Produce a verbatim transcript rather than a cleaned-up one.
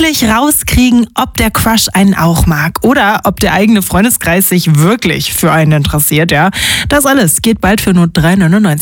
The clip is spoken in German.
endlich rauskriegen, ob der Crush einen auch mag oder ob der eigene Freundeskreis sich wirklich für einen interessiert. Ja, das alles geht bald für nur drei Euro neunundneunzig.